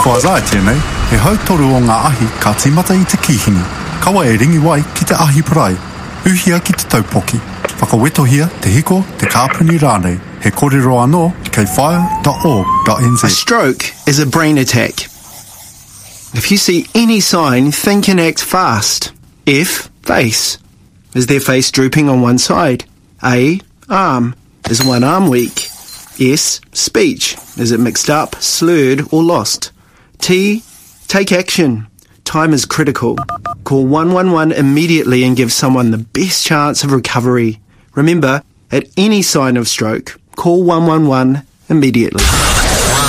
Ko azai tēnei, he hautoru o ngā ahi ka tīmata I te kihini. Kawa e ringi wai ki te ahi parai. Uhia ki te taupoki. Whakawetohia te hiko, te kāpuni rānei. He kōrero anō kei fire.org.nz. A stroke is a brain attack. If you see any sign, think and act fast. F. Face. Is their face drooping on one side? A. Arm. Is one arm weak? S. Speech. Is it mixed up, slurred or lost? T. Take action. Time is critical. Call 111 immediately and give someone the best chance of recovery. Remember, at any sign of stroke, call 111 immediately.